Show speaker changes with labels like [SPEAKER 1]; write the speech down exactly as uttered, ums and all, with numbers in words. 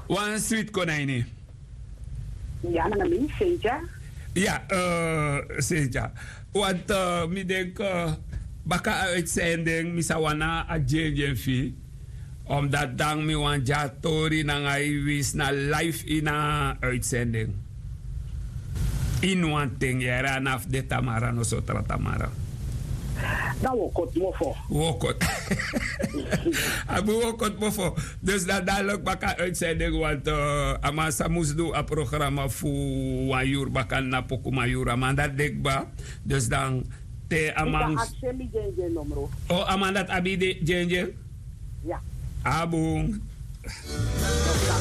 [SPEAKER 1] One street konijnen.
[SPEAKER 2] Ja, dan ben ik Sintja.
[SPEAKER 1] Ja, uh, Sintja. Want uh, ik denk, uh, baka uitzending, misawana a J J V. Omdat dan mi wan ja tori na ngai wis na live in a uitzending. In one thing, yera naf de Tamara no sotra Tamara.
[SPEAKER 2] Dan wokot mofo.
[SPEAKER 1] Wokot. Abu wokot mofo. Dus dat dadelijk baka uitzending, want uh, amasa moest doen een programma voor one uur baka na pokuma uur. Maar dat denk ba. Dus dan te amang. Oh, amandat abi de jenje?
[SPEAKER 2] Ja.
[SPEAKER 1] Abu.